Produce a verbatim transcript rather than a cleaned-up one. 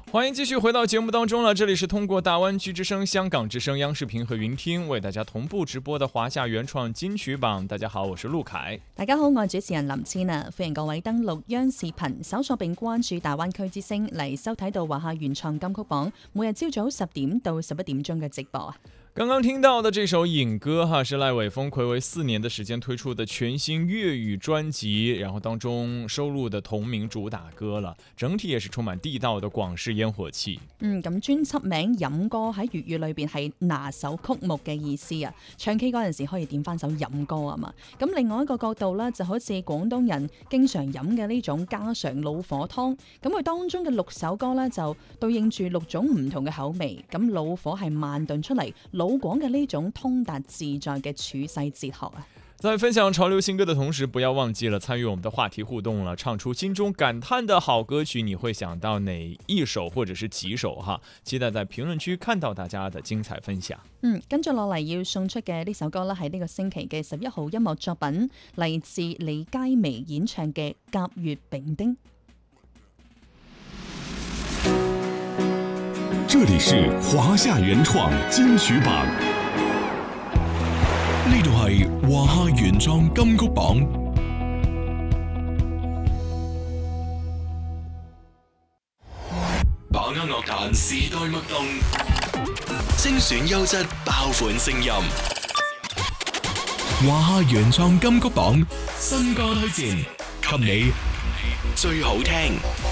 欢迎继续回到节目当中了，这里是通过大湾区之声、香港之声、央視頻和雲聽為大家同步直播的華夏原創金曲榜。大家好，我是陸凱。 大家好，我係主持人林千啊，歡迎各位登錄央視頻搜索並關注大灣區之聲嚟收睇到華夏原創金曲榜，每日朝早十點到十一點鐘嘅直播啊。 剛剛聽到的這首《影歌》哈，是賴偉峰睽違四年的時間推出的全新粵語專輯，然後當中收錄的同名主打歌了，整體也是充滿地道的廣式煙火氣。 嗯，咁專輯名《飲歌》喺粵語裏邊係拿手曲目嘅意思啊，唱 K 嗰陣時可以點翻首飲歌啊嘛。咁另外一個角度呢，就好似廣東人經常飲嘅呢種家常老火湯，咁佢當中嘅六首歌呢，就對應住六種唔同嘅口味。咁老火係慢燉出嚟，老廣嘅呢種通達自在嘅處世哲學啊！ 在分享潮流新歌的同時，不要忘記了參與我們的話題互動了。唱出心中感嘆的好歌曲，你會想到哪一首或者是幾首哈？期待在評論區看到大家的精彩分享。 嗯，跟住落嚟要送出嘅呢首歌呢，係呢個星期嘅十一號音樂作品，嚟自李佳薇演唱嘅《甲乙丙丁》。 這裡是華夏原創金曲榜，呢度係華夏原創金曲榜。把握樂壇時代脈動，精選優質爆款聲音。華夏原創金曲榜新歌推薦，給你最好聽。